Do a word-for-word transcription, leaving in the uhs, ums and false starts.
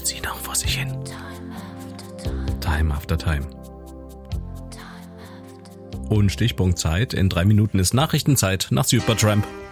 murmelt sie noch vor sich hin. Time after time. Und Stichpunkt Zeit. In drei Minuten ist Nachrichtenzeit nach Supertramp.